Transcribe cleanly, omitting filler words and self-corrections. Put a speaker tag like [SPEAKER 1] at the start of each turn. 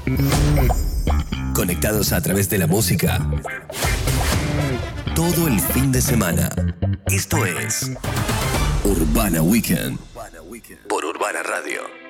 [SPEAKER 1] Conectados a través de la música. Todo el fin de semana. Esto es Urbana Weekend por Urbana Radio.